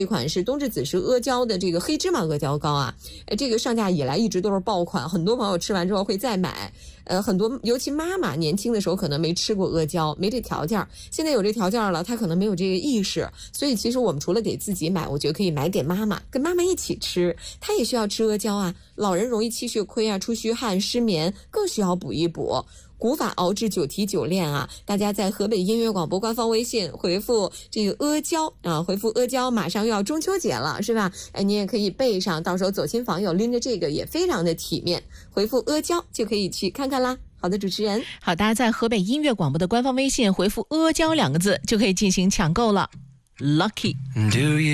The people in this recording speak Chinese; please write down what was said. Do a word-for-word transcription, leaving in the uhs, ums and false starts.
一款是冬至子时阿胶的这个黑芝麻阿胶糕啊，呃，这个上架以来一直都是爆款，很多朋友吃完之后会再买。呃，很多尤其妈妈年轻的时候可能没吃过阿胶，没这条件，现在有这条件了，她可能没有这个意识，所以其实我们除了给自己买，我觉得可以买给妈妈，跟妈妈一起吃，她也需要吃阿胶啊。老人容易气血亏啊，出虚汗、失眠，更需要补一补。古法熬制九提九炼啊，大家在河北音乐广播官方微信回复这个阿胶啊，回复阿胶，马上又要中秋节了，是吧？哎，你也可以备上，到时候走亲访友拎着这个也非常的体面。回复阿胶就可以去看看啦。好的，主持人， 好，大家在河北音乐广播的官方微信回复阿胶两个字就可以进行抢购了。Lucky。